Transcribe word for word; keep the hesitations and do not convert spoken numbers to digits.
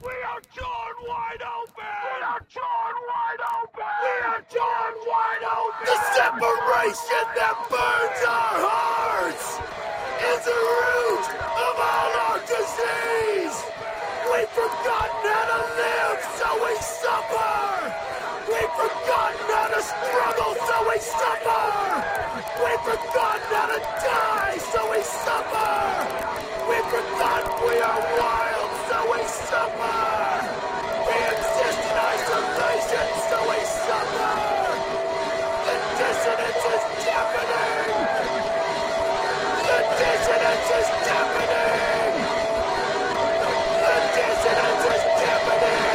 We are torn wide open! We are torn wide open! We are torn wide open! The separation that burns our hearts is the root of all our disease! We've forgotten how to live, so we suffer! We've forgotten how to struggle, so we suffer! We've forgotten